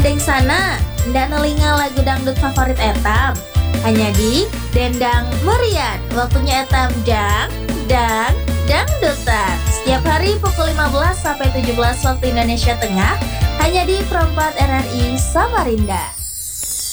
Deng sana, ndak nelinga lagu dangdut favorit etam. Hanya di Dendang Merian. Waktunya etam dangdutan. Setiap hari pukul 15 sampai 17 waktu Indonesia Tengah. Hanya di Perempat RRI Samarinda.